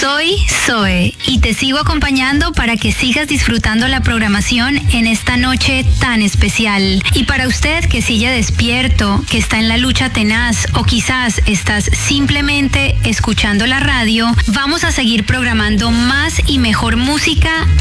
Soy Zoe y te sigo acompañando para que sigas disfrutando la programación en esta noche tan especial. Y para usted que sigue despierto, que está en la lucha tenaz o quizás estás simplemente escuchando la radio, vamos a seguir programando más y mejor música